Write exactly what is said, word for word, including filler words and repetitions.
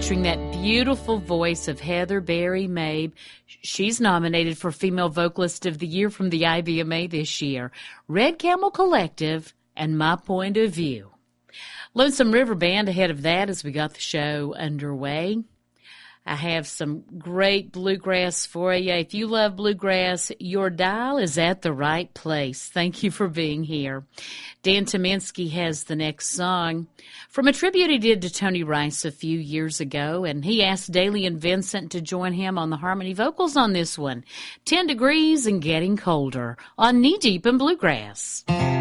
featuring that beautiful voice of Heather Berry Mabe. She's nominated for Female Vocalist of the Year from the I B M A this year. Red Camel Collective and My Point of View. Lonesome River Band ahead of that as we got the show underway. I have some great bluegrass for you. If you love bluegrass, your dial is at the right place. Thank you for being here. Dan Tyminski has the next song from a tribute he did to Tony Rice a few years ago, and he asked Daly and Vincent to join him on the harmony vocals on this one. Ten Degrees and Getting Colder on Knee Deep in Bluegrass.